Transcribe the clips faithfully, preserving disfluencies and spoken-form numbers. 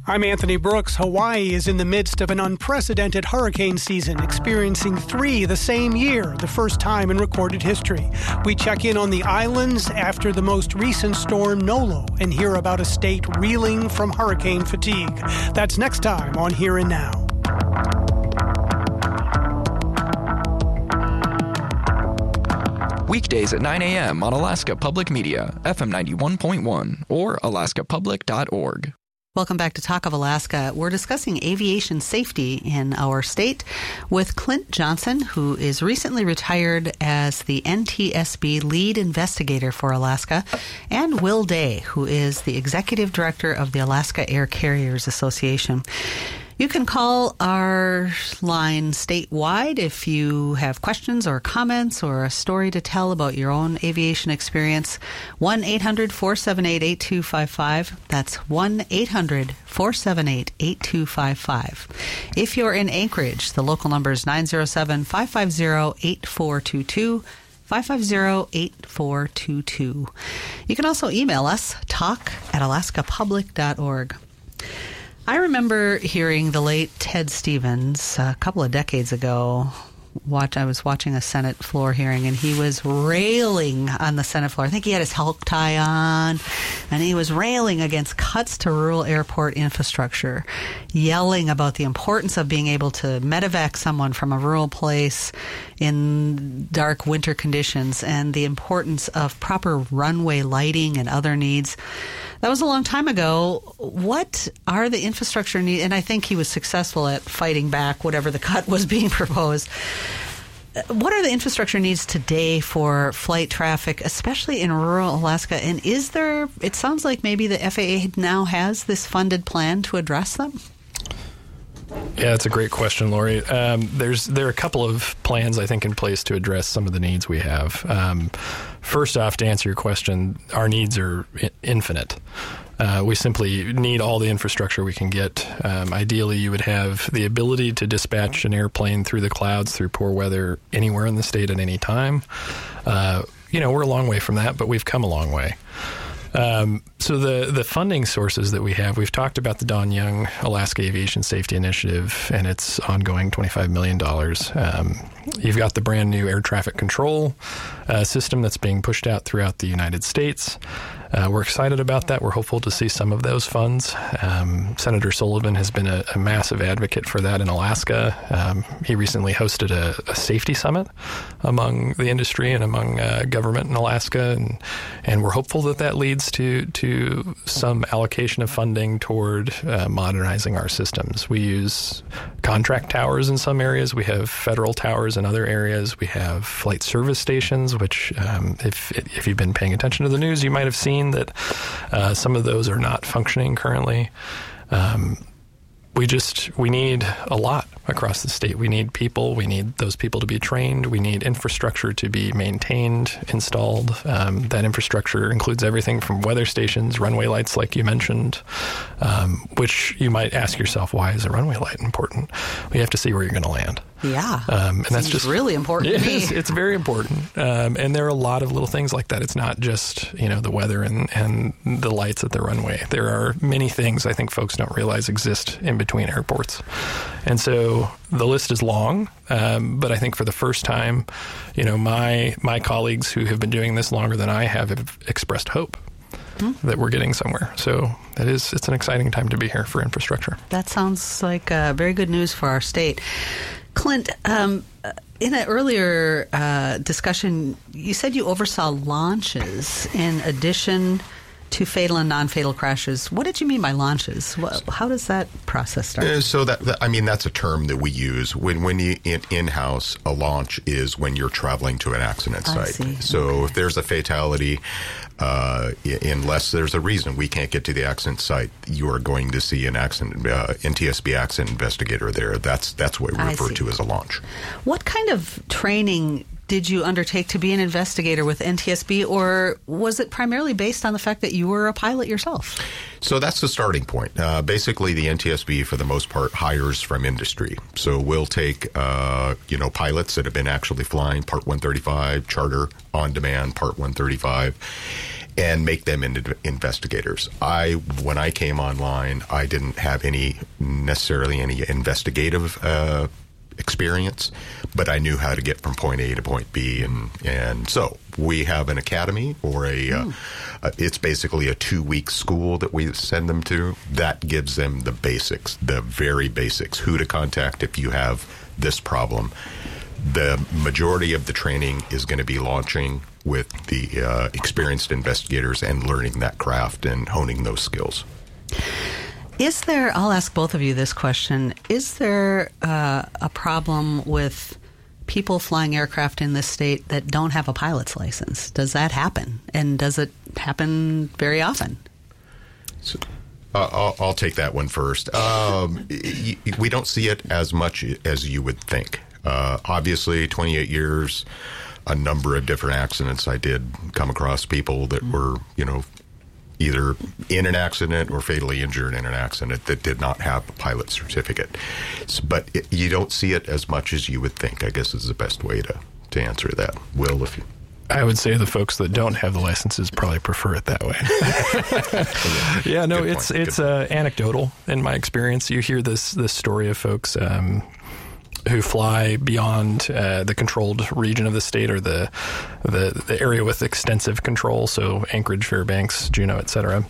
I'm Anthony Brooks. Hawaii is in the midst of an unprecedented hurricane season, experiencing three the same year, the first time in recorded history. We check in on the islands after the most recent storm, Nolo, and hear about a state reeling from hurricane fatigue. That's next time on Here and Now. Weekdays at nine a.m. on Alaska Public Media, F M ninety-one point one, or alaska public dot org. Welcome back to Talk of Alaska. We're discussing aviation safety in our state with Clint Johnson, who is recently retired as the N T S B lead investigator for Alaska, and Will Day, who is the executive director of the Alaska Air Carriers Association. You can call our line statewide if you have questions or comments or a story to tell about your own aviation experience. one eight hundred four seven eight eight two five five. That's one eight hundred four seven eight eight two five five. If you're in Anchorage, the local number is nine zero seven, five five zero, eight four two two. five five zero, eight four two two. You can also email us, talk at alaska public dot org. I remember hearing the late Ted Stevens a couple of decades ago. Watch, I was watching a Senate floor hearing, and he was railing on the Senate floor. I think he had his Hulk tie on, and he was railing against cuts to rural airport infrastructure, yelling about the importance of being able to medevac someone from a rural place in dark winter conditions, and the importance of proper runway lighting and other needs. That was a long time ago. What are the infrastructure needs? And I think he was successful at fighting back whatever the cut was being proposed. What are the infrastructure needs today for flight traffic, especially in rural Alaska? And is there, it sounds like maybe the F A A now has this funded plan to address them? Yeah, that's a great question, Lori. Um, there's there are a couple of plans, I think, in place to address some of the needs we have. Um, first off, to answer your question, our needs are I- infinite. Uh, we simply need all the infrastructure we can get. Um, ideally, you would have the ability to dispatch an airplane through the clouds through poor weather anywhere in the state at any time. Uh, you know, we're a long way from that, but we've come a long way. Um, so the, the funding sources that we have, we've talked about the Don Young Alaska Aviation Safety Initiative and its ongoing twenty-five million dollars. Um, you've got the brand new air traffic control uh, system that's being pushed out throughout the United States. Uh, we're excited about that. We're hopeful to see some of those funds. Um, Senator Sullivan has been a, a massive advocate for that in Alaska. Um, he recently hosted a, a safety summit among the industry and among uh, government in Alaska, and and we're hopeful that that leads to to some allocation of funding toward uh, modernizing our systems. We use contract towers in some areas. We have federal towers in other areas. We have flight service stations, which um, if if you've been paying attention to the news, you might have seen that uh, some of those are not functioning currently. Um, we just, we need a lot across the state. We need people. We need those people to be trained. We need infrastructure to be maintained, installed. Um, that infrastructure includes everything from weather stations, runway lights, like you mentioned, um, which you might ask yourself, why is a runway light important? We have to see where you're going to land. Yeah, um, and that's just really important. It to me. is, it's very important, um, and there are a lot of little things like that. It's not just you know the weather and, and the lights at the runway. There are many things I think folks don't realize exist in between airports, and so the list is long. Um, but I think for the first time, you know, my my colleagues who have been doing this longer than I have have expressed hope that we're getting somewhere. So that is, it's an exciting time to be here for infrastructure. That sounds like uh, very good news for our state. Clint, um, in an earlier uh, discussion, you said you oversaw launches in addition to fatal and non-fatal crashes. What did you mean by launches? How does that process start? Uh, so that, that I mean that's a term that we use when when you in in-house. A launch is when you're traveling to an accident site. I see. So okay. if there's a fatality, uh, unless there's a reason we can't get to the accident site, you are going to see an accident uh, N T S B accident investigator there. That's that's what we refer to as a launch. What kind of training did you undertake to be an investigator with N T S B, or was it primarily based on the fact that you were a pilot yourself? So that's the starting point. Uh, basically, the N T S B, for the most part, hires from industry. So we'll take, uh, you know, pilots that have been actually flying Part one thirty-five, charter, on demand, Part one thirty-five, and make them into investigators. I, when I came online, I didn't have any necessarily any investigative uh, experience, but I knew how to get from point A to point B, and and so we have an academy or a. Uh, uh, it's basically a two-week school that we send them to. That gives them the basics, the very basics, who to contact if you have this problem. The majority of the training is going to be launching with the uh, experienced investigators and learning that craft and honing those skills. Is there, I'll ask both of you this question, is there uh, a problem with people flying aircraft in this state that don't have a pilot's license? Does that happen? And does it happen very often? So, uh, I'll, I'll take that one first. Um, y- we don't see it as much as you would think. Uh, obviously, twenty-eight years, a number of different accidents. I did come across people that were, you know, either in an accident or fatally injured in an accident that did not have a pilot certificate. So, but it, you don't see it as much as you would think, I guess is the best way to, to answer that. Will, if you... I would say the folks that don't have the licenses probably prefer it that way. yeah, no, Good it's point. it's uh, anecdotal in my experience. You hear this this story of folks um, who fly beyond uh, the controlled region of the state or the, the the area with extensive control, so Anchorage, Fairbanks, Juneau, et cetera.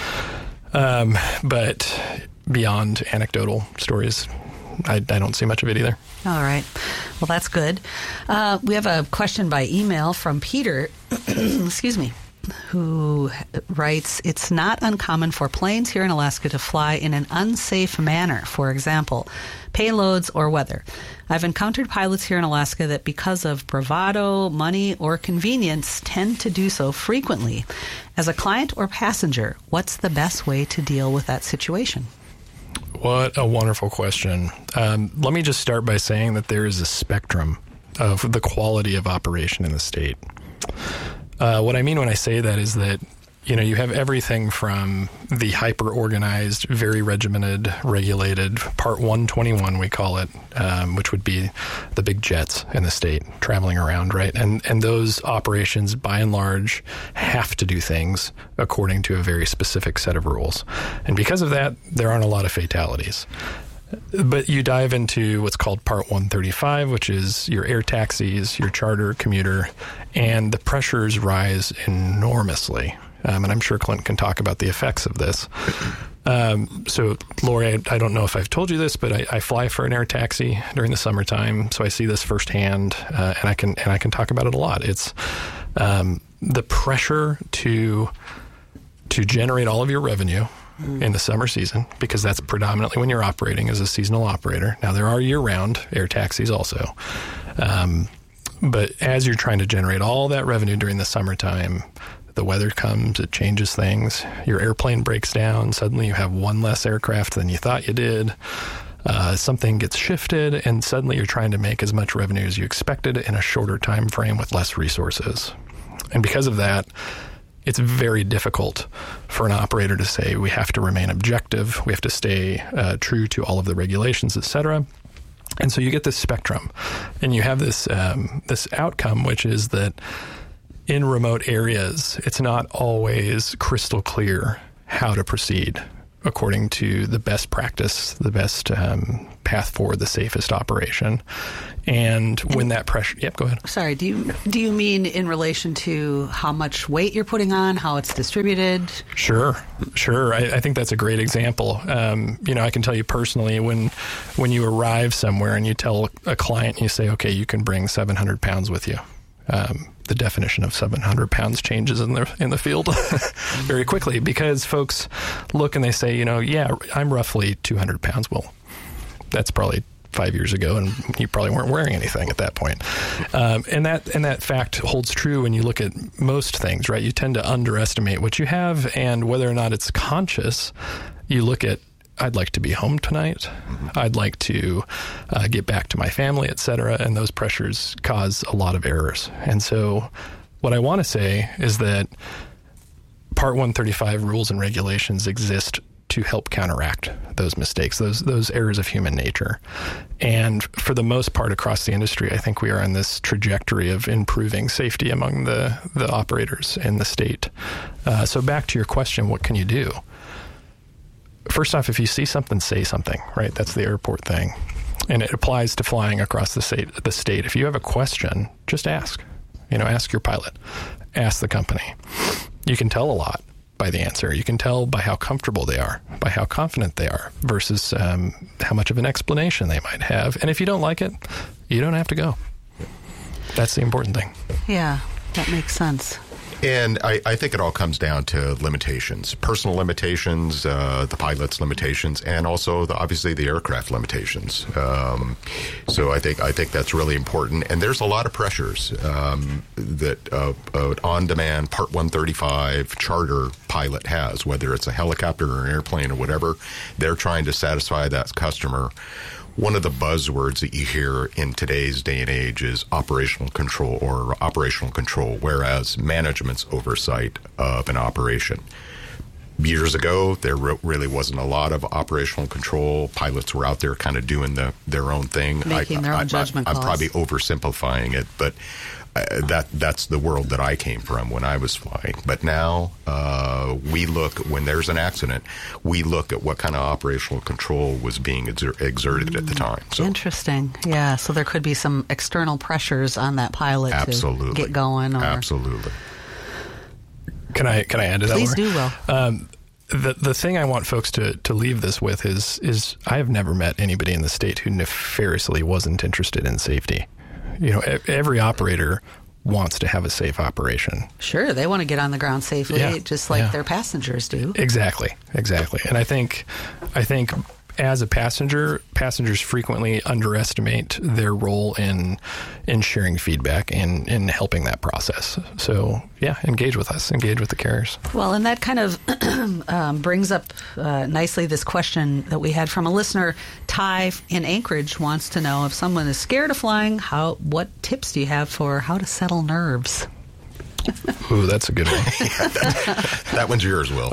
Um, but beyond anecdotal stories, I, I don't see much of it either. All right. Well, that's good. Uh, we have a question by email from Peter, excuse me, who writes, it's not uncommon for planes here in Alaska to fly in an unsafe manner, for example, payloads or weather. I've encountered pilots here in Alaska that because of bravado, money, or convenience tend to do so frequently. As a client or passenger, what's the best way to deal with that situation? What a wonderful question. Um, let me just start by saying that there is a spectrum of the quality of operation in the state. Uh, what I mean when I say that is that, you know, you have everything from the hyper-organized, very regimented, regulated Part one twenty-one, we call it, um, which would be the big jets in the state traveling around, right? And and those operations, by and large, have to do things according to a very specific set of rules. And because of that, there aren't a lot of fatalities. But you dive into what's called Part one thirty-five, which is your air taxis, your charter, commuter, and the pressures rise enormously. Um, and I'm sure Clint can talk about the effects of this. Um, so, Lori, I, I don't know if I've told you this, but I, I fly for an air taxi during the summertime, so I see this firsthand, uh, and I can and I can talk about it a lot. It's um, the pressure to to generate all of your revenue in the summer season, because that's predominantly when you're operating as a seasonal operator. Now, there are year-round air taxis also. Um, but as you're trying to generate all that revenue during the summertime, the weather comes, it changes things. Your airplane breaks down. Suddenly you have one less aircraft than you thought you did. Uh, something gets shifted, and suddenly you're trying to make as much revenue as you expected in a shorter time frame with less resources. And because of that, it's very difficult for an operator to say we have to remain objective, we have to stay uh, true to all of the regulations, et cetera. And so you get this spectrum, and you have this um, this outcome, which is that in remote areas, it's not always crystal clear how to proceed according to the best practice, the best um, path forward, the safest operation. And when that pressure, yep, go ahead. Sorry, do you do you mean in relation to how much weight you're putting on, how it's distributed? Sure, sure. I, I think that's a great example. Um, you know, I can tell you personally, when when you arrive somewhere and you tell a client, you say, okay, you can bring seven hundred pounds with you. Um, the definition of seven hundred pounds changes in the in the field very quickly, because folks look and they say, you know, yeah, I'm roughly two hundred pounds. Well, that's probably five years ago, and you probably weren't wearing anything at that point. Um, and that and that fact holds true when you look at most things, right? You tend to underestimate what you have, and whether or not it's conscious, you look at, I'd like to be home tonight. I'd like to uh, get back to my family, et cetera. And those pressures cause a lot of errors. And so what I want to say is that Part one thirty-five rules and regulations exist to to help counteract those mistakes, those those errors of human nature. And for the most part across the industry, I think we are on this trajectory of improving safety among the, the operators in the state. Uh, so back to your question, what can you do? First off, if you see something, say something, right? That's the airport thing. And it applies to flying across the state. The state. If you have a question, just ask. You know, ask your pilot. Ask the company. You can tell a lot by the answer. You can tell by how comfortable they are, by how confident they are, versus um, how much of an explanation they might have. And if you don't like it, you don't have to go. That's the important thing. Yeah, that makes sense. And I, I think it all comes down to limitations, personal limitations, uh, the pilot's limitations, and also the, obviously the aircraft limitations. Um, so I think I think that's really important. And there's a lot of pressures um, that uh, an on-demand Part one thirty-five charter pilot has, whether it's a helicopter or an airplane or whatever. They're trying to satisfy that customer. One of the buzzwords that you hear in today's day and age is operational control or operational control, whereas management's oversight of an operation. Years ago, there re- really wasn't a lot of operational control. Pilots were out there kind of doing the, their own thing. Making I, their own I, judgment I, calls. I'm probably oversimplifying it, but uh, that that's the world that I came from when I was flying. But now uh, we look, when there's an accident, we look at what kind of operational control was being exer- exerted mm. at the time. So, interesting. Yeah, so there could be some external pressures on that pilot absolutely. to get going. Or... Absolutely. Can I can I add to that? Please Laura? do, Will. Um, the the thing I want folks to, to leave this with is is I have never met anybody in the state who nefariously wasn't interested in safety. You know, every operator wants to have a safe operation. Sure, they want to get on the ground safely, yeah, just like yeah. their passengers do. Exactly, exactly. And I think I think as a passenger, passengers frequently underestimate their role in in sharing feedback and in helping that process. So, yeah, engage with us, engage with the carriers. Well, and that kind of um, brings up uh, nicely this question that we had from a listener. Ty in Anchorage wants to know, if someone is scared of flying, how what tips do you have for how to settle nerves? Ooh, that's a good one. yeah, that, that one's yours, Will.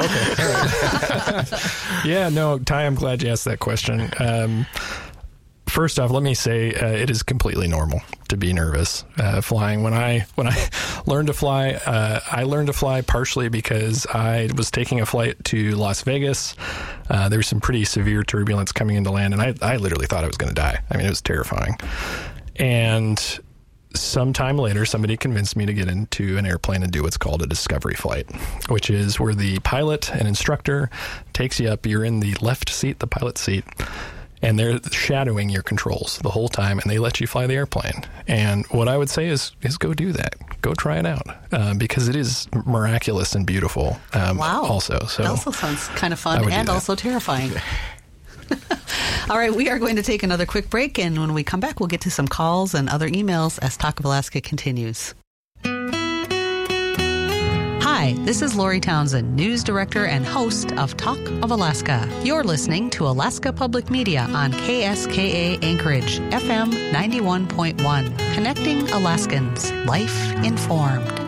Okay. yeah, no, Ty, I'm glad you asked that question. Um, first off, let me say uh, it is completely normal to be nervous uh, flying. When I when I learned to fly, uh, I learned to fly partially because I was taking a flight to Las Vegas. Uh, there was some pretty severe turbulence coming into land, and I, I literally thought I was going to die. I mean, it was terrifying. And sometime later, somebody convinced me to get into an airplane and do what's called a discovery flight, which is where the pilot and instructor takes you up. You're in the left seat, the pilot seat, and they're shadowing your controls the whole time, and they let you fly the airplane. And what I would say is, is go do that. Go try it out, uh, because it is miraculous and beautiful. Um, wow. Also, so that also sounds kind of fun and also terrifying. All right, we are going to take another quick break, and when we come back, we'll get to some calls and other emails as Talk of Alaska continues. Hi, this is Lori Townsend, News Director and host of Talk of Alaska. You're listening to Alaska Public Media on K S K A Anchorage, F M ninety-one point one, connecting Alaskans, life informed.